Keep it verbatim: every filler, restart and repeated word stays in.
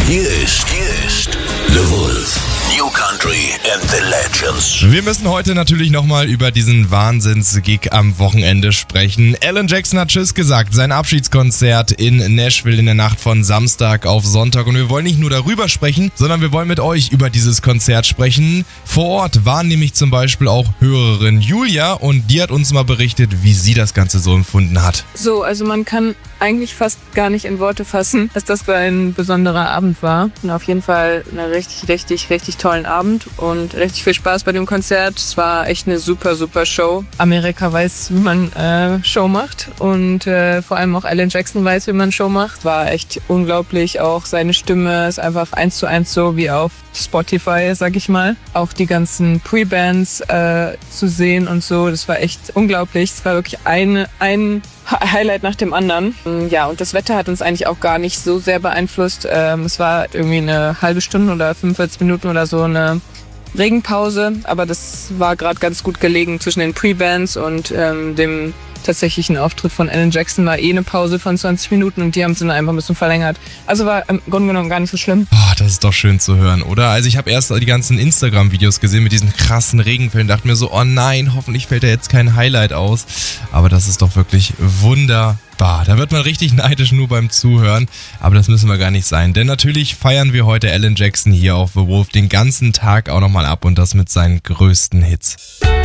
Hier ist, hier ist The Wolf. New Country and the Legends. Wir müssen heute natürlich nochmal über diesen Wahnsinns-Gig am Wochenende sprechen. Alan Jackson hat Tschüss gesagt, sein Abschiedskonzert in Nashville in der Nacht von Samstag auf Sonntag. Und wir wollen nicht nur darüber sprechen, sondern wir wollen mit euch über dieses Konzert sprechen. Vor Ort war nämlich zum Beispiel auch Hörerin Julia und die hat uns mal berichtet, wie sie das Ganze so empfunden hat. So, also man kann eigentlich fast gar nicht in Worte fassen, dass das für ein besonderer Abend war. Und auf jeden Fall einen richtig, richtig, richtig tollen Abend und richtig viel Spaß bei dem Konzert. Es war echt eine super, super Show. Amerika weiß, wie man äh, Show macht und äh, vor allem auch Alan Jackson weiß, wie man Show macht. War echt unglaublich. Auch seine Stimme ist einfach eins zu eins so wie auf Spotify, sag ich mal. Auch die ganzen Pre-Bands äh, zu sehen und so, das war echt unglaublich. Es war wirklich eine, ein Highlight nach dem anderen. Ja, und das Wetter hat uns eigentlich auch gar nicht so sehr beeinflusst. Ähm, es war irgendwie eine halbe Stunde oder fünfundvierzig Minuten oder so eine Regenpause, aber das war gerade ganz gut gelegen zwischen den Pre-Bands und ähm, dem tatsächlichen Auftritt von Alan Jackson war eh eine Pause von zwanzig Minuten und die haben es dann einfach ein bisschen verlängert. Also war im Grunde genommen gar nicht so schlimm. Oh, das ist doch schön zu hören, oder? Also ich habe erst die ganzen Instagram-Videos gesehen mit diesen krassen Regenfällen, dachte mir so, oh nein, hoffentlich fällt da jetzt kein Highlight aus. Aber das ist doch wirklich wunderbar. Da wird man richtig neidisch nur beim Zuhören, aber das müssen wir gar nicht sein, denn natürlich feiern wir heute Alan Jackson hier auf The Wolf den ganzen Tag auch nochmal ab und das mit seinen größten Hits.